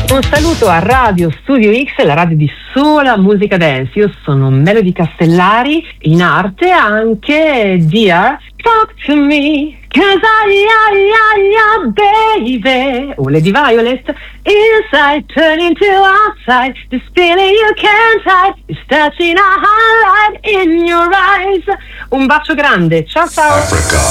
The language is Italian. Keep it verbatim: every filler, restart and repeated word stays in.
Un saluto a Radio Studio X, la radio di sola musica dance. Io sono Melody Castellari, in arte anche Dear Talk to Me, cause I, I, I, I, baby. O Lady Violet, inside turn into outside, this feeling you can't hide, is touching a highlight in your eyes. Un bacio grande, ciao ciao. Africa.